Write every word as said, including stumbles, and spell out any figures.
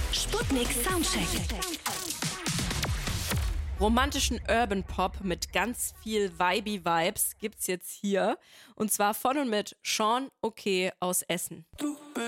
Sputnik Soundcheck. Romantischen Urban Pop mit ganz viel Vibey Vibes gibt's jetzt hier. Und zwar von und mit Sean Okay aus Essen.